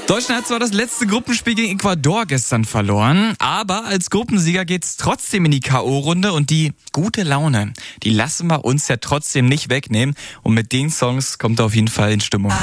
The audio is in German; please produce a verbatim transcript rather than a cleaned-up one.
Deutschland hat zwar das letzte Gruppenspiel gegen Ecuador gestern verloren, aber als Gruppensieger geht's trotzdem in die K O-Runde und die gute Laune, die lassen wir uns ja trotzdem nicht wegnehmen und mit den Songs kommt er auf jeden Fall in Stimmung.